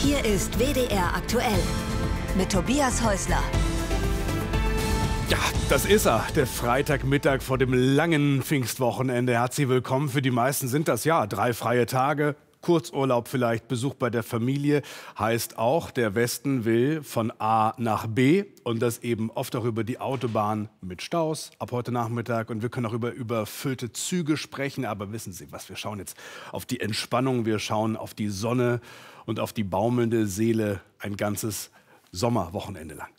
Hier ist WDR aktuell mit Tobias Häusler. Ja, das ist er, der Freitagmittag vor dem langen Pfingstwochenende. Herzlich willkommen. Für die meisten sind das ja 3 freie Tage. Kurzurlaub vielleicht, Besuch bei der Familie. Heißt auch, der Westen will von A nach B und das eben oft auch über die Autobahn mit Staus ab heute Nachmittag. Und wir können auch über überfüllte Züge sprechen. Aber wissen Sie was, wir schauen jetzt auf die Entspannung, wir schauen auf die Sonne und auf die baumelnde Seele ein ganzes Sommerwochenende lang.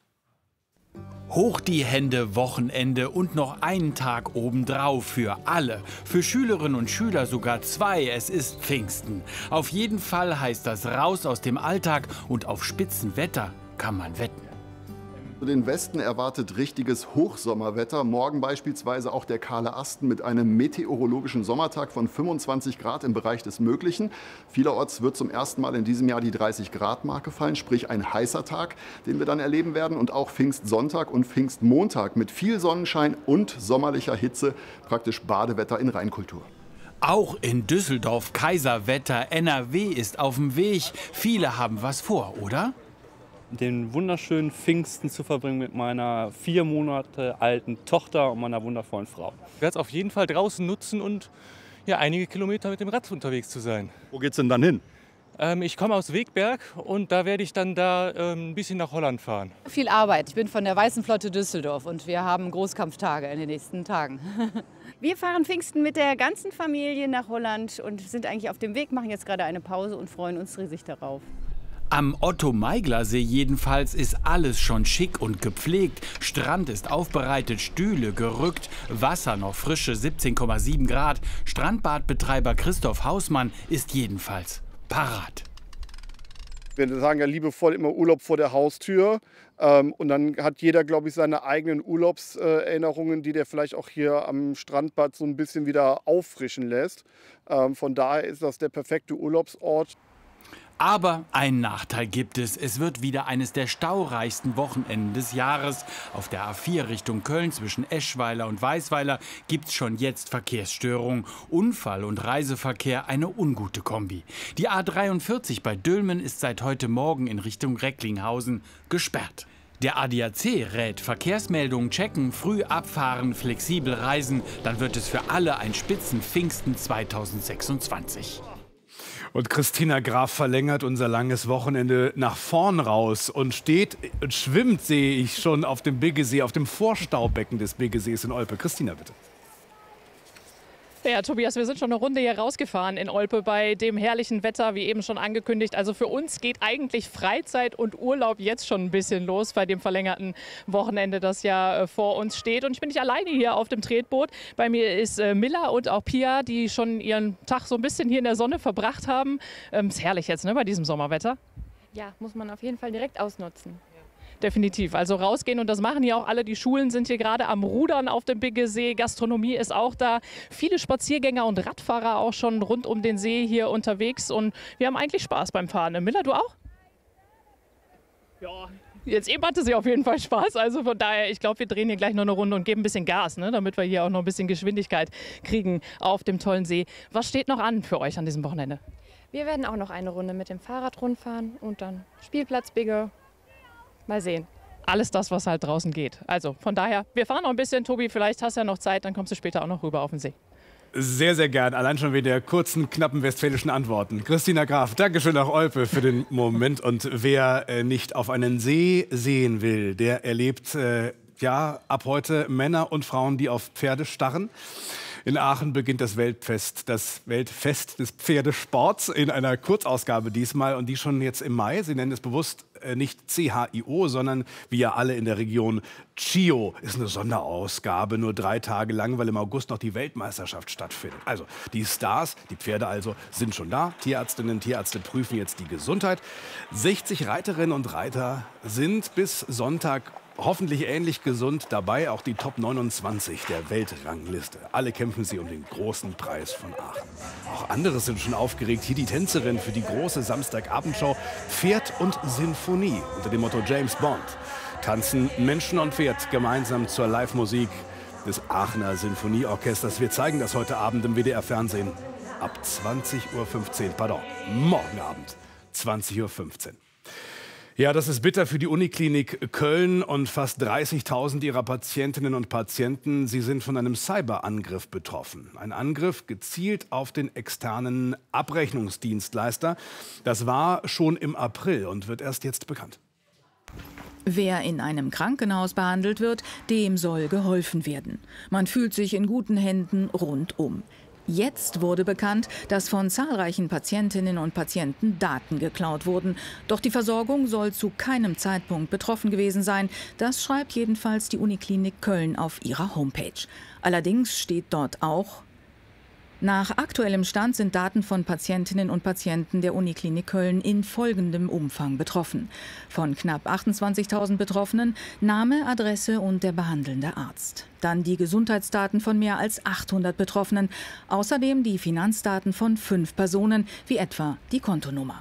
Hoch die Hände, Wochenende und noch einen Tag obendrauf für alle. Für Schülerinnen und Schüler sogar 2. Es ist Pfingsten. Auf jeden Fall heißt das raus aus dem Alltag und auf Spitzenwetter kann man wetten. Den Westen erwartet richtiges Hochsommerwetter. Morgen beispielsweise auch der kahle Asten mit einem meteorologischen Sommertag von 25 Grad im Bereich des Möglichen. Vielerorts wird zum ersten Mal in diesem Jahr die 30-Grad-Marke fallen, sprich ein heißer Tag, den wir dann erleben werden. Und auch Pfingstsonntag und Pfingstmontag mit viel Sonnenschein und sommerlicher Hitze, praktisch Badewetter in Reinkultur. Auch in Düsseldorf Kaiserwetter, NRW ist auf dem Weg. Viele haben was vor, oder? Den wunderschönen Pfingsten zu verbringen mit meiner 4 Monate alten Tochter und meiner wundervollen Frau. Ich werde es auf jeden Fall draußen nutzen und ja, einige Kilometer mit dem Rad unterwegs zu sein. Wo geht's denn dann hin? Ich komme aus Wegberg und da werde ich dann ein bisschen nach Holland fahren. Viel Arbeit. Ich bin von der Weißen Flotte Düsseldorf und wir haben Großkampftage in den nächsten Tagen. Wir fahren Pfingsten mit der ganzen Familie nach Holland und sind eigentlich auf dem Weg, machen jetzt gerade eine Pause und freuen uns riesig darauf. Am Otto-Meigler-See jedenfalls ist alles schon schick und gepflegt. Strand ist aufbereitet, Stühle gerückt, Wasser noch frische 17,7 Grad. Strandbadbetreiber Christoph Hausmann ist jedenfalls parat. Wir sagen ja liebevoll immer Urlaub vor der Haustür. Und dann hat jeder, glaube ich, seine eigenen Urlaubserinnerungen, die der vielleicht auch hier am Strandbad so ein bisschen wieder auffrischen lässt. Von daher ist das der perfekte Urlaubsort. Aber einen Nachteil gibt es. Es wird wieder eines der staureichsten Wochenenden des Jahres. Auf der A4 Richtung Köln zwischen Eschweiler und Weisweiler gibt's schon jetzt Verkehrsstörungen. Unfall und Reiseverkehr eine ungute Kombi. Die A43 bei Dülmen ist seit heute Morgen in Richtung Recklinghausen gesperrt. Der ADAC rät Verkehrsmeldungen checken, früh abfahren, flexibel reisen. Dann wird es für alle ein Spitzenpfingsten 2026. Und Christina Graf verlängert unser langes Wochenende nach vorn raus und steht und schwimmt, sehe ich schon, auf dem Biggesee, auf dem Vorstaubecken des Biggesees in Olpe. Christina, bitte. Ja, Tobias, wir sind schon eine Runde hier rausgefahren in Olpe bei dem herrlichen Wetter, wie eben schon angekündigt. Also für uns geht eigentlich Freizeit und Urlaub jetzt schon ein bisschen los bei dem verlängerten Wochenende, das ja vor uns steht. Und ich bin nicht alleine hier auf dem Tretboot. Bei mir ist Milla und auch Pia, die schon ihren Tag so ein bisschen hier in der Sonne verbracht haben. Ist herrlich jetzt, ne, bei diesem Sommerwetter. Ja, muss man auf jeden Fall direkt ausnutzen. Definitiv. Also rausgehen und das machen hier auch alle. Die Schulen sind hier gerade am Rudern auf dem Biggesee. Gastronomie ist auch da. Viele Spaziergänger und Radfahrer auch schon rund um den See hier unterwegs. Und wir haben eigentlich Spaß beim Fahren. Milla, du auch? Ja. Jetzt eben hatte sie auf jeden Fall Spaß. Also von daher, ich glaube, wir drehen hier gleich noch eine Runde und geben ein bisschen Gas, ne, damit wir hier auch noch ein bisschen Geschwindigkeit kriegen auf dem tollen See. Was steht noch an für euch an diesem Wochenende? Wir werden auch noch eine Runde mit dem Fahrrad rundfahren und dann Spielplatz Bigge. Mal sehen. Alles das, was halt draußen geht. Also von daher, wir fahren noch ein bisschen. Tobi, vielleicht hast du ja noch Zeit, dann kommst du später auch noch rüber auf den See. Sehr, sehr gern. Allein schon wegen der kurzen, knappen westfälischen Antworten. Christina Graf, Dankeschön nach Olpe für den Moment. Und wer nicht auf einen See sehen will, der erlebt ja ab heute Männer und Frauen, die auf Pferde starren. In Aachen beginnt das Weltfest des Pferdesports in einer Kurzausgabe diesmal und die schon jetzt im Mai. Sie nennen es bewusst nicht CHIO, sondern wie ja alle in der Region CHIO. Ist eine Sonderausgabe, nur 3 Tage lang, weil im August noch die Weltmeisterschaft stattfindet. Also die Stars, die Pferde also, sind schon da. Tierärztinnen und Tierärzte prüfen jetzt die Gesundheit. 60 Reiterinnen und Reiter sind bis Sonntag hoffentlich ähnlich gesund dabei, auch die Top 29 der Weltrangliste. Alle kämpfen sie um den großen Preis von Aachen. Auch andere sind schon aufgeregt. Hier die Tänzerin für die große Samstagabendshow Pferd und Sinfonie unter dem Motto James Bond. Tanzen Menschen und Pferd gemeinsam zur Live-Musik des Aachener Sinfonieorchesters. Wir zeigen das heute Abend im WDR-Fernsehen ab 20:15 Uhr, morgen Abend. 20:15 Uhr. Ja, das ist bitter für die Uniklinik Köln und fast 30.000 ihrer Patientinnen und Patienten. Sie sind von einem Cyberangriff betroffen. Ein Angriff gezielt auf den externen Abrechnungsdienstleister. Das war schon im April und wird erst jetzt bekannt. Wer in einem Krankenhaus behandelt wird, dem soll geholfen werden. Man fühlt sich in guten Händen rundum. Jetzt wurde bekannt, dass von zahlreichen Patientinnen und Patienten Daten geklaut wurden. Doch die Versorgung soll zu keinem Zeitpunkt betroffen gewesen sein. Das schreibt jedenfalls die Uniklinik Köln auf ihrer Homepage. Allerdings steht dort auch: Nach aktuellem Stand sind Daten von Patientinnen und Patienten der Uniklinik Köln in folgendem Umfang betroffen. Von knapp 28.000 Betroffenen Name, Adresse und der behandelnde Arzt. Dann die Gesundheitsdaten von mehr als 800 Betroffenen. Außerdem die Finanzdaten von 5 Personen, wie etwa die Kontonummer.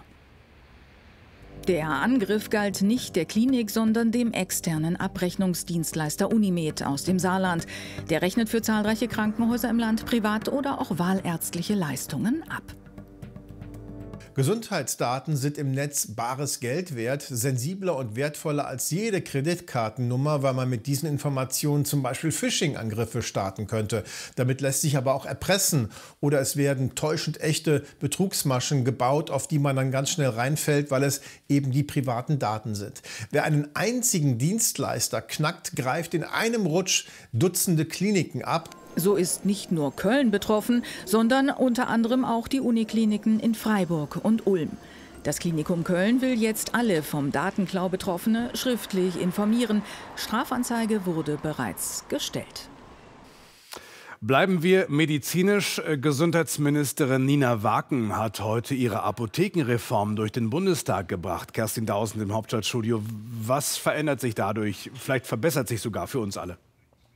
Der Angriff galt nicht der Klinik, sondern dem externen Abrechnungsdienstleister Unimed aus dem Saarland. Der rechnet für zahlreiche Krankenhäuser im Land privat oder auch wahlärztliche Leistungen ab. Gesundheitsdaten sind im Netz bares Geld wert, sensibler und wertvoller als jede Kreditkartennummer, weil man mit diesen Informationen zum Beispiel Phishing-Angriffe starten könnte. Damit lässt sich aber auch erpressen oder es werden täuschend echte Betrugsmaschen gebaut, auf die man dann ganz schnell reinfällt, weil es eben die privaten Daten sind. Wer einen einzigen Dienstleister knackt, greift in einem Rutsch Dutzende Kliniken ab. So ist nicht nur Köln betroffen, sondern unter anderem auch die Unikliniken in Freiburg und Ulm. Das Klinikum Köln will jetzt alle vom Datenklau Betroffene schriftlich informieren. Strafanzeige wurde bereits gestellt. Bleiben wir medizinisch. Gesundheitsministerin Nina Waken hat heute ihre Apothekenreform durch den Bundestag gebracht. Kerstin Dausend im Hauptstadtstudio. Was verändert sich dadurch? Vielleicht verbessert sich sogar für uns alle.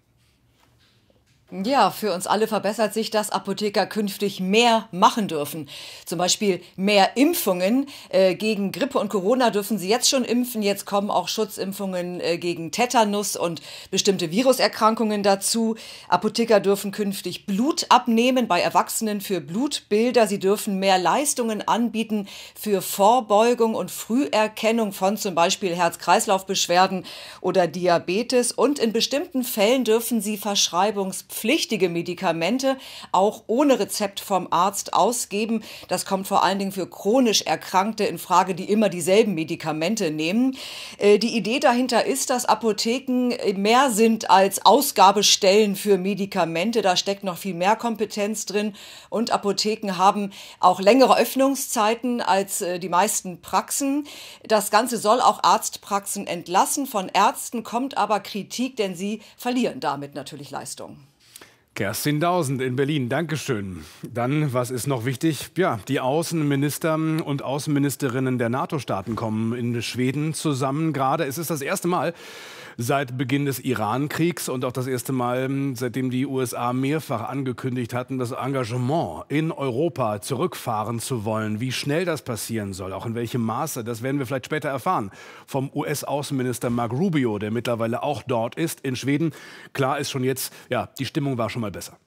Ja, für uns alle verbessert sich, dass Apotheker künftig mehr machen dürfen. Zum Beispiel mehr Impfungen. Gegen Grippe und Corona dürfen sie jetzt schon impfen. Jetzt kommen auch Schutzimpfungen gegen Tetanus und bestimmte Viruserkrankungen dazu. Apotheker dürfen künftig Blut abnehmen bei Erwachsenen für Blutbilder. Sie dürfen mehr Leistungen anbieten für Vorbeugung und Früherkennung von zum Beispiel Herz-Kreislauf-Beschwerden oder Diabetes. Und in bestimmten Fällen dürfen sie verschreibungspflichtige Medikamente auch ohne Rezept vom Arzt ausgeben. Das kommt vor allen Dingen für chronisch Erkrankte in Frage, die immer dieselben Medikamente nehmen. Die Idee dahinter ist, dass Apotheken mehr sind als Ausgabestellen für Medikamente. Da steckt noch viel mehr Kompetenz drin. Und Apotheken haben auch längere Öffnungszeiten als die meisten Praxen. Das Ganze soll auch Arztpraxen entlassen. Von Ärzten kommt aber Kritik, denn sie verlieren damit natürlich Leistung. Kerstin Dausend in Berlin, Dankeschön. Dann, was ist noch wichtig? Ja, die Außenminister und Außenministerinnen der NATO-Staaten kommen in Schweden zusammen. Gerade es ist das erste Mal seit Beginn des Iran-Kriegs und auch das erste Mal, seitdem die USA mehrfach angekündigt hatten, das Engagement in Europa zurückfahren zu wollen. Wie schnell das passieren soll, auch in welchem Maße, das werden wir vielleicht später erfahren. Vom US-Außenminister Marco Rubio, der mittlerweile auch dort ist, in Schweden. Klar ist schon jetzt, ja, die Stimmung war schon mal besser.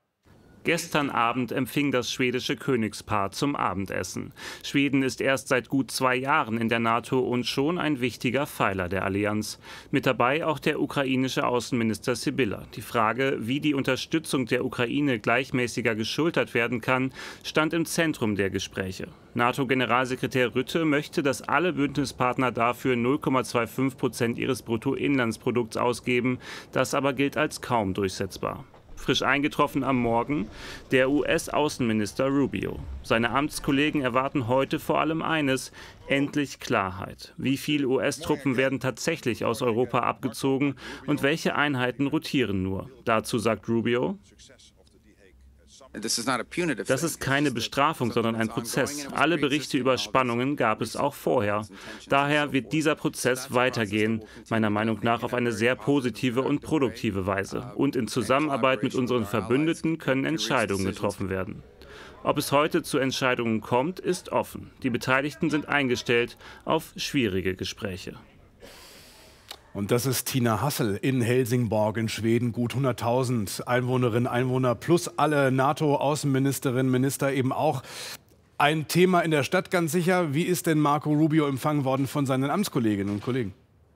Gestern Abend empfing das schwedische Königspaar zum Abendessen. Schweden ist erst seit gut 2 Jahren in der NATO und schon ein wichtiger Pfeiler der Allianz. Mit dabei auch der ukrainische Außenminister Sibylla. Die Frage, wie die Unterstützung der Ukraine gleichmäßiger geschultert werden kann, stand im Zentrum der Gespräche. NATO-Generalsekretär Rutte möchte, dass alle Bündnispartner dafür 0,25% ihres Bruttoinlandsprodukts ausgeben. Das aber gilt als kaum durchsetzbar. Frisch eingetroffen am Morgen der US-Außenminister Rubio. Seine Amtskollegen erwarten heute vor allem eines: endlich Klarheit. Wie viele US-Truppen werden tatsächlich aus Europa abgezogen und welche Einheiten rotieren nur? Dazu sagt Rubio: Das ist keine Bestrafung, sondern ein Prozess. Alle Berichte über Spannungen gab es auch vorher. Daher wird dieser Prozess weitergehen, meiner Meinung nach auf eine sehr positive und produktive Weise. Und in Zusammenarbeit mit unseren Verbündeten können Entscheidungen getroffen werden. Ob es heute zu Entscheidungen kommt, ist offen. Die Beteiligten sind eingestellt auf schwierige Gespräche. Und das ist Tina Hassel in Helsingborg in Schweden. Gut 100.000 Einwohnerinnen, Einwohner plus alle NATO-Außenministerinnen, Minister eben auch. Ein Thema in der Stadt ganz sicher. Wie ist denn Marco Rubio empfangen worden von seinen Amtskolleginnen und Kollegen?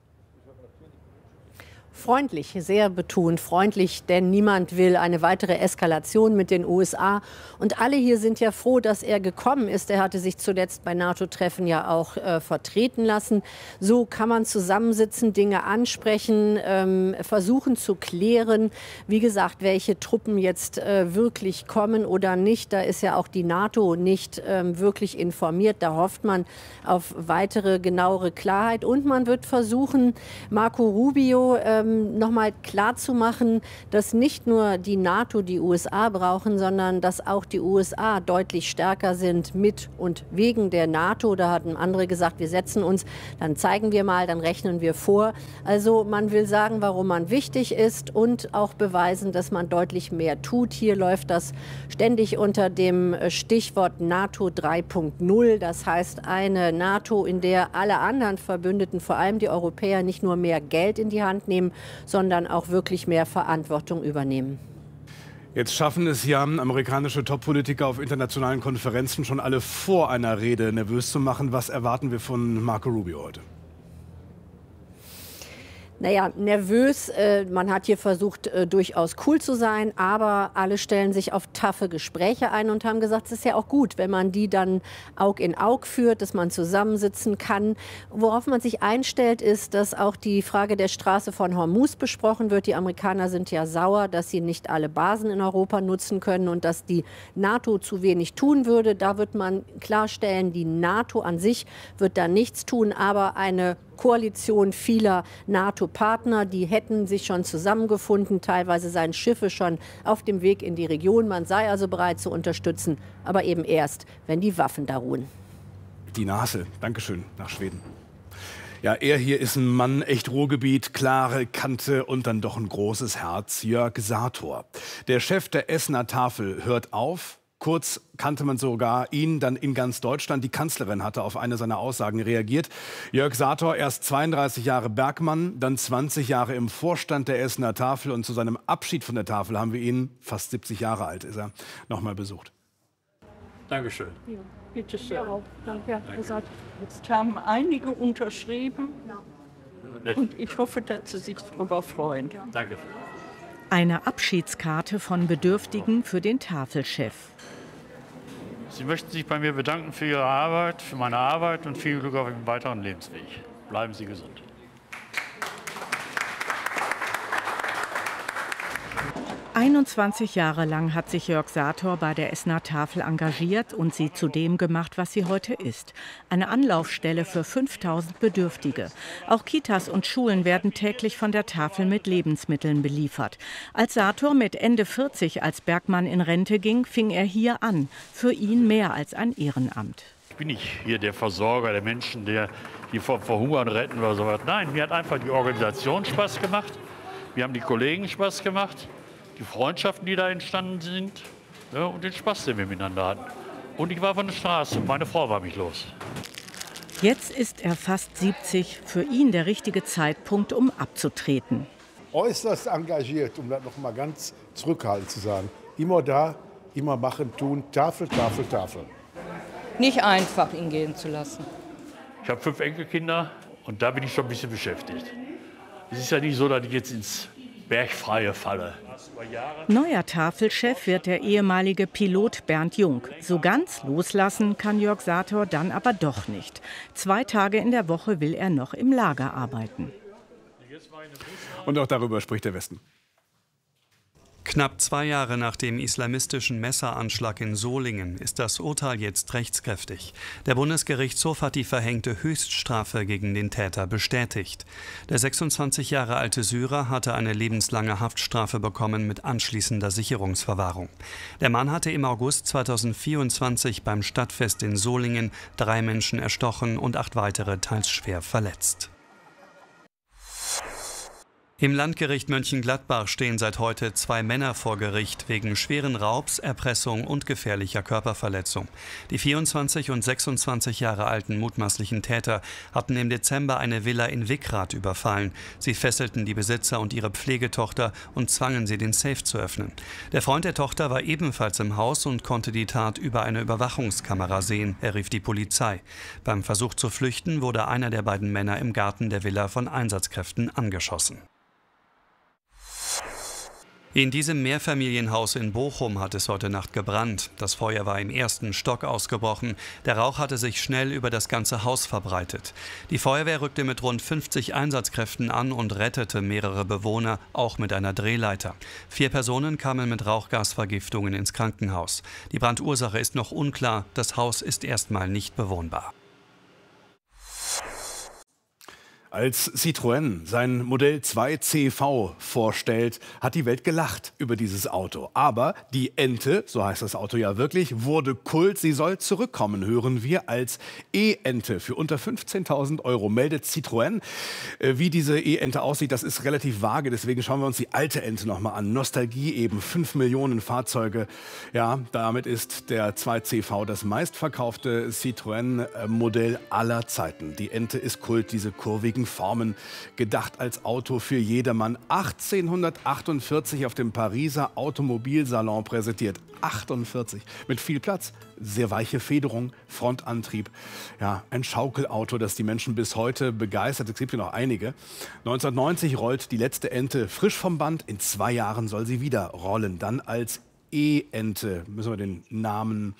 Freundlich, sehr betont freundlich, denn niemand will eine weitere Eskalation mit den USA. Und alle hier sind ja froh, dass er gekommen ist. Er hatte sich zuletzt bei NATO-Treffen ja auch vertreten lassen. So kann man zusammensitzen, Dinge ansprechen, versuchen zu klären. Wie gesagt, welche Truppen jetzt wirklich kommen oder nicht. Da ist ja auch die NATO nicht wirklich informiert. Da hofft man auf weitere, genauere Klarheit. Und man wird versuchen, Marco Rubio noch mal klar zu machen, dass nicht nur die NATO die USA brauchen, sondern dass auch die USA deutlich stärker sind mit und wegen der NATO. Da hatten andere gesagt, wir setzen uns, dann zeigen wir mal, dann rechnen wir vor. Also man will sagen, warum man wichtig ist und auch beweisen, dass man deutlich mehr tut. Hier läuft das ständig unter dem Stichwort NATO 3.0. Das heißt eine NATO, in der alle anderen Verbündeten, vor allem die Europäer, nicht nur mehr Geld in die Hand nehmen, sondern auch wirklich mehr Verantwortung übernehmen. Jetzt schaffen es ja amerikanische Top-Politiker auf internationalen Konferenzen schon alle vor einer Rede nervös zu machen. Was erwarten wir von Marco Rubio heute? Naja, nervös. Man hat hier versucht, durchaus cool zu sein, aber alle stellen sich auf taffe Gespräche ein und haben gesagt, es ist ja auch gut, wenn man die dann Aug in Aug führt, dass man zusammensitzen kann. Worauf man sich einstellt, ist, dass auch die Frage der Straße von Hormuz besprochen wird. Die Amerikaner sind ja sauer, dass sie nicht alle Basen in Europa nutzen können und dass die NATO zu wenig tun würde. Da wird man klarstellen, die NATO an sich wird da nichts tun, aber eine Koalition vieler NATO-Partner, die hätten sich schon zusammengefunden, teilweise seien Schiffe schon auf dem Weg in die Region. Man sei also bereit zu unterstützen, aber eben erst, wenn die Waffen da ruhen. Die Nase, Dankeschön, nach Schweden. Ja, er hier ist ein Mann, echt Ruhrgebiet, klare Kante und dann doch ein großes Herz, Jörg Sator. Der Chef der Essener Tafel hört auf. Kurz kannte man sogar ihn dann in ganz Deutschland. Die Kanzlerin hatte auf eine seiner Aussagen reagiert. Jörg Sator, erst 32 Jahre Bergmann, dann 20 Jahre im Vorstand der Essener Tafel. Und zu seinem Abschied von der Tafel haben wir ihn, fast 70 Jahre alt ist er, noch mal besucht. Dankeschön. Ja, bitte schön. Danke. Jetzt haben einige unterschrieben und ich hoffe, dass Sie sich darüber freuen. Danke. Eine Abschiedskarte von Bedürftigen für den Tafelchef. Sie möchten sich bei mir bedanken für Ihre Arbeit, für meine Arbeit und viel Glück auf Ihrem weiteren Lebensweg. Bleiben Sie gesund. 21 Jahre lang hat sich Jörg Sator bei der Essener Tafel engagiert und sie zu dem gemacht, was sie heute ist. Eine Anlaufstelle für 5000 Bedürftige. Auch Kitas und Schulen werden täglich von der Tafel mit Lebensmitteln beliefert. Als Sator mit Ende 40 als Bergmann in Rente ging, fing er hier an. Für ihn mehr als ein Ehrenamt. Ich bin nicht hier der Versorger der Menschen, die vor Hungern retten oder so was. Nein, mir hat einfach die Organisation Spaß gemacht. Mir haben die Kollegen Spaß gemacht. Die Freundschaften, die da entstanden sind, ja, und den Spaß, den wir miteinander hatten. Und ich war von der Straße und meine Frau war mich los. Jetzt ist er fast 70, für ihn der richtige Zeitpunkt, um abzutreten. Äußerst engagiert, um das noch mal ganz zurückhaltend zu sagen. Immer da, immer machen, tun, Tafel, Tafel, Tafel. Nicht einfach, ihn gehen zu lassen. Ich habe 5 Enkelkinder und da bin ich schon ein bisschen beschäftigt. Es ist ja nicht so, dass ich jetzt ins Bergfreie falle. Neuer Tafelchef wird der ehemalige Pilot Bernd Jung. So ganz loslassen kann Jörg Sator dann aber doch nicht. 2 Tage in der Woche will er noch im Lager arbeiten. Und auch darüber spricht der Westen. Knapp 2 Jahre nach dem islamistischen Messeranschlag in Solingen ist das Urteil jetzt rechtskräftig. Der Bundesgerichtshof hat die verhängte Höchststrafe gegen den Täter bestätigt. Der 26 Jahre alte Syrer hatte eine lebenslange Haftstrafe bekommen mit anschließender Sicherungsverwahrung. Der Mann hatte im August 2024 beim Stadtfest in Solingen 3 Menschen erstochen und 8 weitere teils schwer verletzt. Im Landgericht Mönchengladbach stehen seit heute 2 Männer vor Gericht wegen schweren Raubs, Erpressung und gefährlicher Körperverletzung. Die 24 und 26 Jahre alten mutmaßlichen Täter hatten im Dezember eine Villa in Wickrath überfallen. Sie fesselten die Besitzer und ihre Pflegetochter und zwangen sie, den Safe zu öffnen. Der Freund der Tochter war ebenfalls im Haus und konnte die Tat über eine Überwachungskamera sehen. Er rief die Polizei. Beim Versuch zu flüchten wurde einer der beiden Männer im Garten der Villa von Einsatzkräften angeschossen. In diesem Mehrfamilienhaus in Bochum hat es heute Nacht gebrannt. Das Feuer war im 1. Stock ausgebrochen. Der Rauch hatte sich schnell über das ganze Haus verbreitet. Die Feuerwehr rückte mit rund 50 Einsatzkräften an und rettete mehrere Bewohner, auch mit einer Drehleiter. 4 Personen kamen mit Rauchgasvergiftungen ins Krankenhaus. Die Brandursache ist noch unklar. Das Haus ist erstmal nicht bewohnbar. Als Citroën sein Modell 2 CV vorstellt, hat die Welt gelacht über dieses Auto. Aber die Ente, so heißt das Auto ja wirklich, wurde Kult. Sie soll zurückkommen, hören wir, als E-Ente für unter 15.000 €, meldet Citroën. Wie diese E-Ente aussieht, das ist relativ vage. Deswegen schauen wir uns die alte Ente noch mal an. Nostalgie eben, 5 Millionen Fahrzeuge. Ja, damit ist der 2 CV das meistverkaufte Citroën-Modell aller Zeiten. Die Ente ist Kult, diese kurvigen Formen, gedacht als Auto für jedermann. 1848 auf dem Pariser Automobilsalon präsentiert. 48, mit viel Platz, sehr weiche Federung, Frontantrieb. Ja, ein Schaukelauto, das die Menschen bis heute begeistert. Es gibt ja noch einige. 1990 rollt die letzte Ente frisch vom Band. In 2 Jahren soll sie wieder rollen. Dann als E-Ente. Müssen wir den Namen...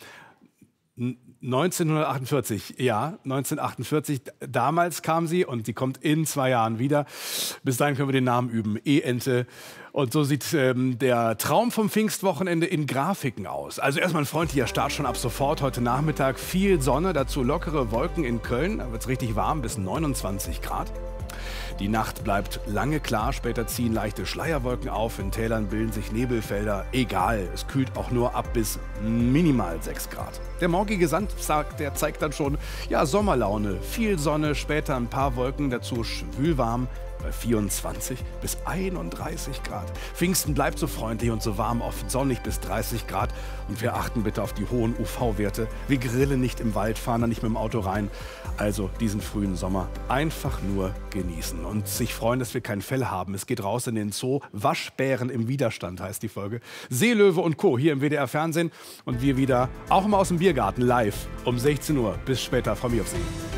1948, ja, 1948. Damals kam sie und sie kommt in 2 Jahren wieder. Bis dahin können wir den Namen üben. E-Ente. Und so sieht der Traum vom Pfingstwochenende in Grafiken aus. Also erstmal ein freundlicher Start schon ab sofort. Heute Nachmittag viel Sonne, dazu lockere Wolken in Köln. Da wird es richtig warm, bis 29 Grad. Die Nacht bleibt lange klar, später ziehen leichte Schleierwolken auf, in Tälern bilden sich Nebelfelder. Egal, es kühlt auch nur ab bis minimal 6 Grad. Der morgige Samstag, der zeigt dann schon, ja, Sommerlaune, viel Sonne, später ein paar Wolken, dazu schwülwarm bei 24 bis 31 Grad. Pfingsten bleibt so freundlich und so warm, oft sonnig bis 30 Grad. Und wir achten bitte auf die hohen UV-Werte. Wir grillen nicht im Wald, fahren da nicht mit dem Auto rein. Also diesen frühen Sommer einfach nur genießen und sich freuen, dass wir kein Fell haben. Es geht raus in den Zoo. Waschbären im Widerstand heißt die Folge. Seelöwe und Co. hier im WDR Fernsehen. Und wir wieder, auch mal aus dem Biergarten, live um 16 Uhr. Bis später, freue mich auf Sie.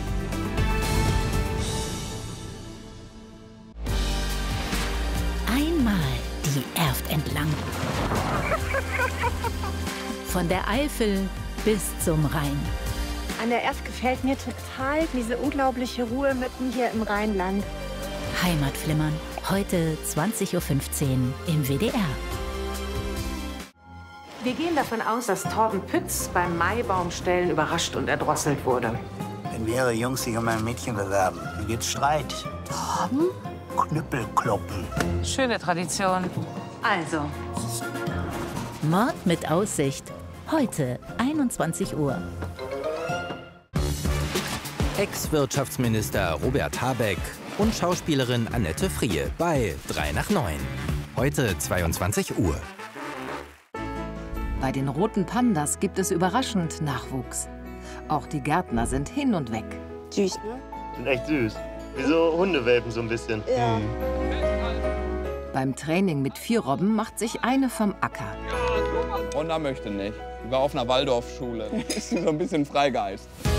Die Erft entlang. Von der Eifel bis zum Rhein. An der Erft gefällt mir total diese unglaubliche Ruhe mitten hier im Rheinland. Heimatflimmern, heute 20:15 Uhr im WDR. Wir gehen davon aus, dass Torben Pütz beim Maibaumstellen überrascht und erdrosselt wurde. Wenn mehrere Jungs sich um ein Mädchen bewerben, dann gibt's Streit. Torben? Knüppelkloppen. Schöne Tradition. Also. Mord mit Aussicht. Heute 21 Uhr. Ex-Wirtschaftsminister Robert Habeck und Schauspielerin Annette Frier bei 3 nach 9. Heute 22 Uhr. Bei den roten Pandas gibt es überraschend Nachwuchs. Auch die Gärtner sind hin und weg. Süß, ne? Sind echt süß. Wie so Hundewelpen so ein bisschen. Ja. Beim Training mit 4 Robben macht sich eine vom Acker. Honda möchte nicht. Die war auf einer Waldorfschule. Ist so ein bisschen Freigeist.